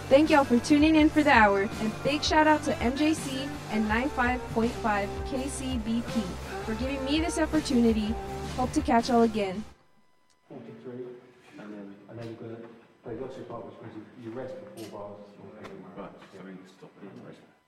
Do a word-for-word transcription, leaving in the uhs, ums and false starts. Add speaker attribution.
Speaker 1: Thank y'all for tuning in for the hour, and big shout out to M J C and ninety-five point five K C B P for giving me this opportunity. Hope to catch y'all again.
Speaker 2: forty-three, and then I know you're going to play lots of part, which means you, you rest before bars.
Speaker 3: Right, so we can stop it.